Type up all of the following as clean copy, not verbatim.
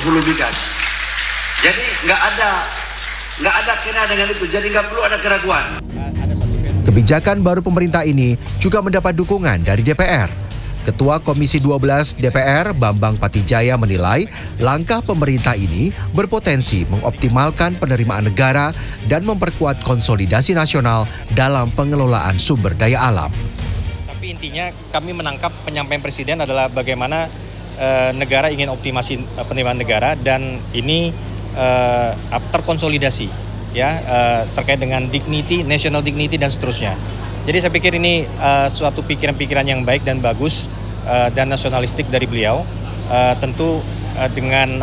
hulu migas. Jadi nggak ada kena dengan itu, jadi nggak perlu ada keraguan. Kebijakan baru pemerintah ini juga mendapat dukungan dari DPR. Ketua Komisi 12 DPR Bambang Patijaya menilai langkah pemerintah ini berpotensi mengoptimalkan penerimaan negara dan memperkuat konsolidasi nasional dalam pengelolaan sumber daya alam. Tapi intinya kami menangkap penyampaian Presiden adalah bagaimana negara ingin optimasi penerimaan negara dan ini terkonsolidasi ya terkait dengan dignity, national dignity dan seterusnya. Jadi saya pikir ini suatu pikiran-pikiran yang baik dan bagus dan nasionalistik dari beliau, tentu dengan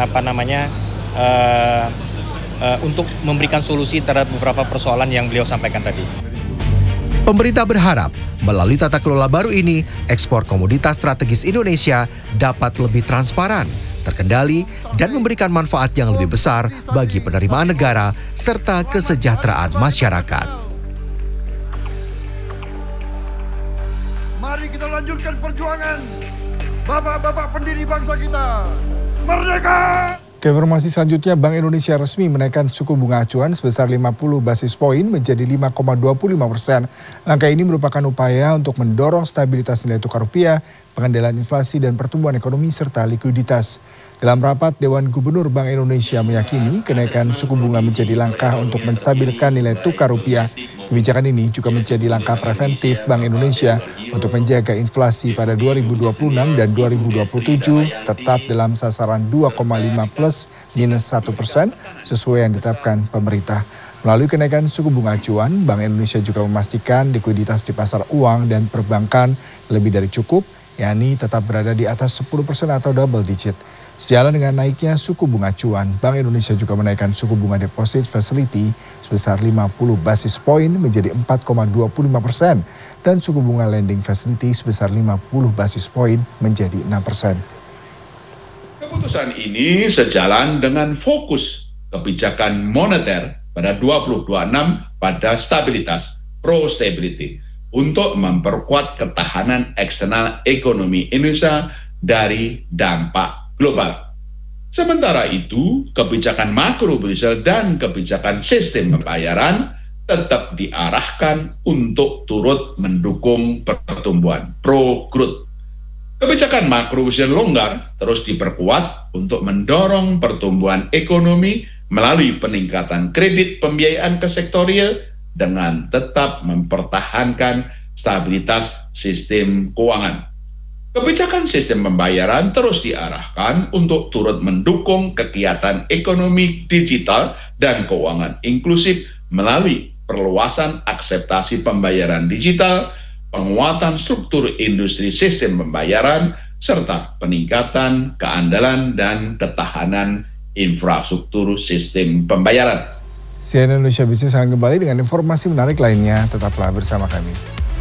untuk memberikan solusi terhadap beberapa persoalan yang beliau sampaikan tadi. Pemerintah berharap melalui tata kelola baru ini, ekspor komoditas strategis Indonesia dapat lebih transparan, terkendali, dan memberikan manfaat yang lebih besar bagi penerimaan negara serta kesejahteraan masyarakat. Mari kita lanjutkan perjuangan bapak-bapak pendiri bangsa kita. Merdeka! Informasi selanjutnya, Bank Indonesia resmi menaikkan suku bunga acuan sebesar 50 basis poin menjadi 5,25%. Langkah ini merupakan upaya untuk mendorong stabilitas nilai tukar rupiah, pengendalian inflasi dan pertumbuhan ekonomi serta likuiditas. Dalam rapat, Dewan Gubernur Bank Indonesia meyakini kenaikan suku bunga menjadi langkah untuk menstabilkan nilai tukar rupiah. Kebijakan ini juga menjadi langkah preventif Bank Indonesia untuk menjaga inflasi pada 2026 dan 2027 tetap dalam sasaran 2,5 plus minus 1% sesuai yang ditetapkan pemerintah. Melalui kenaikan suku bunga acuan, Bank Indonesia juga memastikan likuiditas di pasar uang dan perbankan lebih dari cukup, yakni tetap berada di atas 10% atau double digit. Sejalan dengan naiknya suku bunga acuan, Bank Indonesia juga menaikkan suku bunga deposit facility sebesar 50 basis poin menjadi 4,25% dan suku bunga lending facility sebesar 50 basis poin menjadi 6%. Keputusan ini sejalan dengan fokus kebijakan moneter pada 2026 pada stabilitas, pro-stability, untuk memperkuat ketahanan eksternal ekonomi Indonesia dari dampak global. Sementara itu, kebijakan makro Brussel dan kebijakan sistem pembayaran tetap diarahkan untuk turut mendukung pertumbuhan pro-growth. Kebijakan makro Brussel longgar terus diperkuat untuk mendorong pertumbuhan ekonomi melalui peningkatan kredit pembiayaan ke sektor real dengan tetap mempertahankan stabilitas sistem keuangan. Kebijakan sistem pembayaran terus diarahkan untuk turut mendukung kegiatan ekonomi digital dan keuangan inklusif melalui perluasan akseptasi pembayaran digital, penguatan struktur industri sistem pembayaran, serta peningkatan keandalan dan ketahanan infrastruktur sistem pembayaran. CNN Indonesia Business akan kembali dengan informasi menarik lainnya. Tetaplah bersama kami.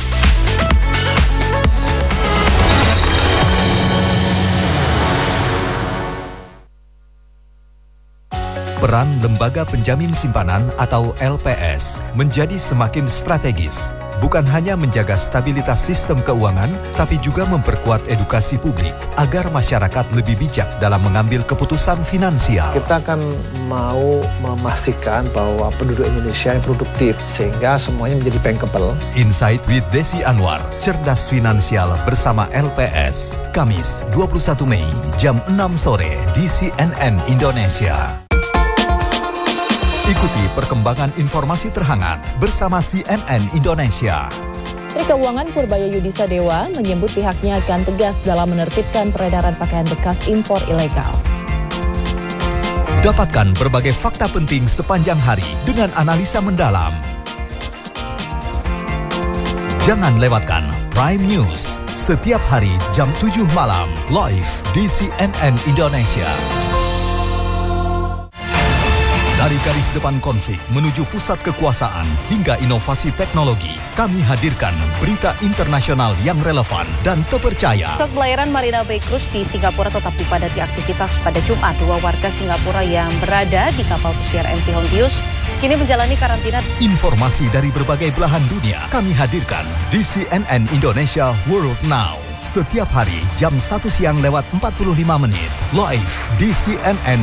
Peran Lembaga Penjamin Simpanan atau LPS menjadi semakin strategis. Bukan hanya menjaga stabilitas sistem keuangan, tapi juga memperkuat edukasi publik agar masyarakat lebih bijak dalam mengambil keputusan finansial. Kita akan mau memastikan bahwa penduduk Indonesia yang produktif, sehingga semuanya menjadi bankable. Insight with Desi Anwar, Cerdas Finansial bersama LPS. Kamis 21 Mei jam 6 sore di CNN Indonesia. Ikuti perkembangan informasi terhangat bersama CNN Indonesia. Menteri Keuangan Purbaya Yudhisa Dewa menyebut pihaknya akan tegas dalam menertibkan peredaran pakaian bekas impor ilegal. Dapatkan berbagai fakta penting sepanjang hari dengan analisa mendalam. Jangan lewatkan Prime News setiap hari jam 7 malam live di CNN Indonesia. Dari garis depan konflik menuju pusat kekuasaan hingga inovasi teknologi, kami hadirkan berita internasional yang relevan dan terpercaya. Saat pelayaran Marina Bay Cruise di Singapura tetap dipadati aktivitas pada Jumat, 2 warga Singapura yang berada di kapal pesiar MV Hontius kini menjalani karantina. Informasi dari berbagai belahan dunia kami hadirkan di CNN Indonesia World Now. Setiap hari jam 1 siang lewat 45 menit live di CNN